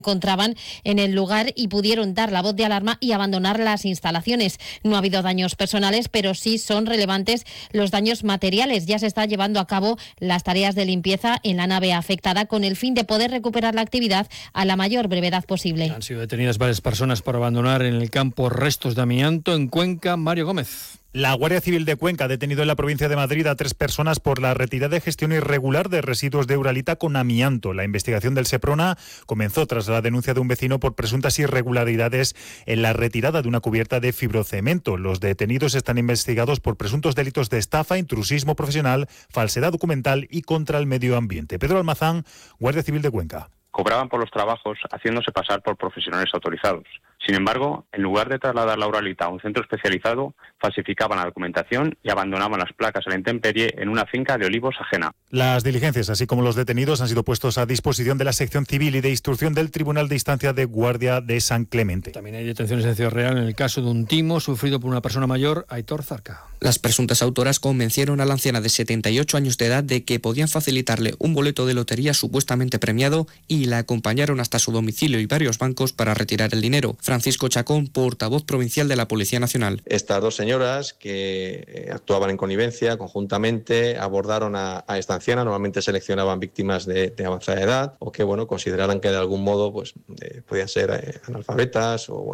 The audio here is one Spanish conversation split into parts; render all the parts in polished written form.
encontraban en el lugar y pudieron dar la voz de alarma y abandonar las instalaciones. No ha habido daños personales, pero sí son relevantes los daños materiales. Ya se está llevando a cabo las tareas de limpieza en la nave afectada con el fin de poder recuperar la actividad a la mayor brevedad posible. Han sido detenidas varias personas por abandonar en el campo restos de amianto en Cuenca. Mario Gómez. La Guardia Civil de Cuenca ha detenido en la provincia de Madrid a 3 personas por la retirada de gestión irregular de residuos de Uralita con amianto. La investigación del Seprona comenzó tras la denuncia de un vecino por presuntas irregularidades en la retirada de una cubierta de fibrocemento. Los detenidos están investigados por presuntos delitos de estafa, intrusismo profesional, falsedad documental y contra el medio ambiente. Pedro Almazán, Guardia Civil de Cuenca. Cobraban por los trabajos haciéndose pasar por profesionales autorizados. Sin embargo, en lugar de trasladar la Uralita a un centro especializado, falsificaban la documentación y abandonaban las placas a la intemperie en una finca de olivos ajena. Las diligencias, así como los detenidos, han sido puestos a disposición de la sección civil y de instrucción del Tribunal de Instancia de Guardia de San Clemente. También hay detenciones en Ciudad Real en el caso de un timo sufrido por una persona mayor, Aitor Zarca. Las presuntas autoras convencieron a la anciana de 78 años de edad de que podían facilitarle un boleto de lotería supuestamente premiado y la acompañaron hasta su domicilio y varios bancos para retirar el dinero. Francisco Chacón, portavoz provincial de la Policía Nacional. Estas dos señoras que actuaban en connivencia, conjuntamente, abordaron a esta anciana, normalmente seleccionaban víctimas de avanzada edad o que consideraran que de algún modo podían ser analfabetas o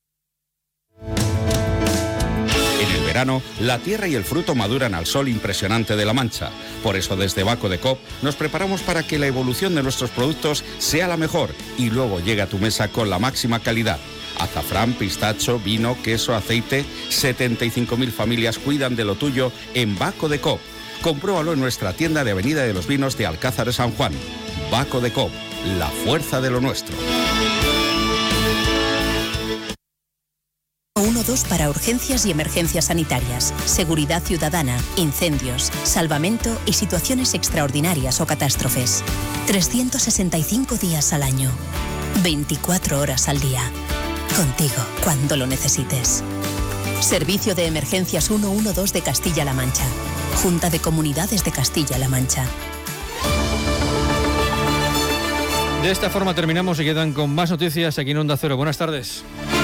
En el verano, la tierra y el fruto maduran al sol impresionante de La Mancha. Por eso desde Baco de Coop nos preparamos para que la evolución de nuestros productos sea la mejor y luego llegue a tu mesa con la máxima calidad. Azafrán, pistacho, vino, queso, aceite. 75.000 familias cuidan de lo tuyo en Baco de Coop. Compruébalo en nuestra tienda de Avenida de los Vinos de Alcázar de San Juan. Baco de Coop, la fuerza de lo nuestro. 112 para urgencias y emergencias sanitarias, seguridad ciudadana, incendios, salvamento y situaciones extraordinarias o catástrofes. 365 días al año, 24 horas al día. Contigo, cuando lo necesites. Servicio de Emergencias 112 de Castilla-La Mancha. Junta de Comunidades de Castilla-La Mancha. De esta forma terminamos y quedan con más noticias aquí en Onda Cero. Buenas tardes.